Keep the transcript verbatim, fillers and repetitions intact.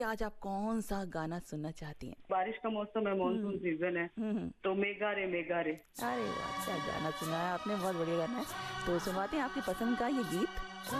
आज आप कौन सा गाना सुनना चाहती हैं? बारिश का मौसम है, मानसून सीजन है, हम्म। तो मेघा रे मेघा रे। अरे वाह, क्या गाना सुना है आपने, बहुत बढ़िया गाना है। तो सुनवाते हैं आपकी पसंद का ये गीत।